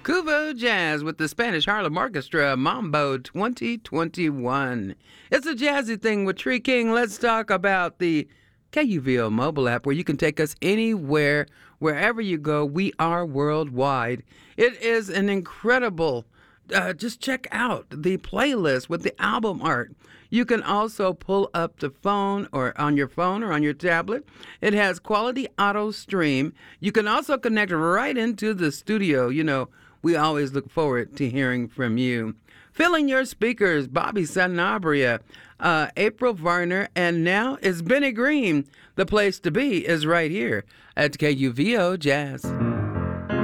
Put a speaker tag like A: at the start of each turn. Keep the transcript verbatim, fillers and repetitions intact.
A: Cuvo Jazz with the Spanish Harlem Orchestra, Mambo twenty twenty-one. It's a jazzy thing with Tree King. Let's talk about the K U V O mobile app where you can take us anywhere, wherever you go. We are worldwide. It is an incredible, uh, just check out the playlist with the album art. You can also pull up the phone or on your phone or on your tablet. It has quality auto stream. You can also connect right into the studio. You know, we always look forward to hearing from you. Filling your speakers, Bobby Sanabria, uh, April Varner, and now it's Benny Green. The place to be is right here at K U V O Jazz.